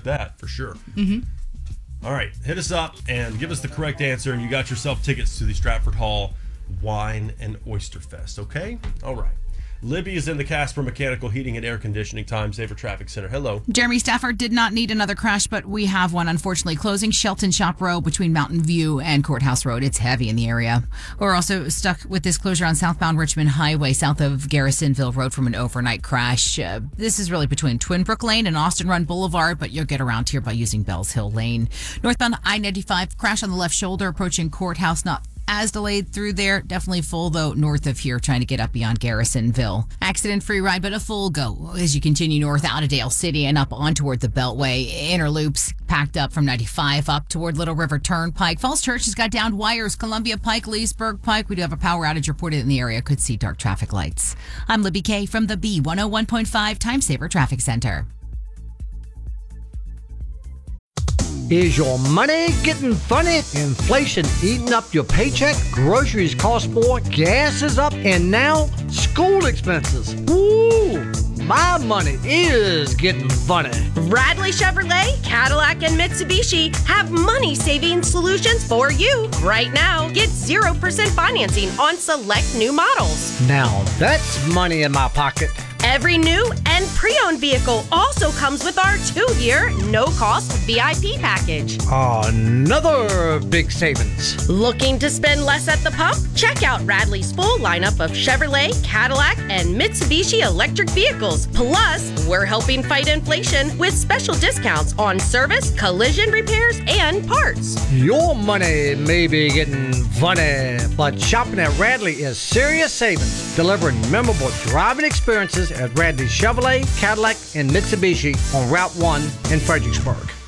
respect that for sure. All right, hit us up and give us the correct answer, and you got yourself tickets to the Stratford Hall Wine and Oyster Fest, okay? All right. Libby is in the Casper Mechanical Heating and Air Conditioning Time Saver Traffic Center. Hello. Jeremy Stafford did not need another crash, but we have one, unfortunately, closing Shelton Shop Road between Mountain View and Courthouse Road. It's heavy in the area. We're also stuck with this closure on southbound Richmond Highway, south of Garrisonville Road from an overnight crash. This is really between Twinbrook Lane and Austin Run Boulevard, but you'll get around here by using Bells Hill Lane. Northbound I-95, crash on the left shoulder approaching Courthouse, not as delayed through there. Definitely full, though, north of here, trying to get up beyond Garrisonville. Accident-free ride, but a full go as you continue north out of Dale City and up on toward the Beltway. Inner loops packed up from 95 up toward Little River Turnpike. Falls Church has got downed wires. Columbia Pike, Leesburg Pike. We do have a power outage reported in the area. Could see dark traffic lights. I'm Libby Kay from the B101.5 Time Saver Traffic Center. Is your money getting funny? Inflation eating up your paycheck? Groceries cost more, gas is up, and now school expenses. Ooh, my money is getting funny. Radley Chevrolet, Cadillac, and Mitsubishi have money-saving solutions for you. Right now, get 0% financing on select new models. Now that's money in my pocket. Every new and pre-owned vehicle also comes with our 2-year, no-cost VIP package. Another big savings. Looking to spend less at the pump? Check out Radley's full lineup of Chevrolet, Cadillac, and Mitsubishi electric vehicles. Plus, we're helping fight inflation with special discounts on service, collision repairs, and parts. Your money may be getting funny, but shopping at Radley is serious savings, delivering memorable driving experiences at Radley Chevrolet, Cadillac, and Mitsubishi on Route 1 in Fredericksburg.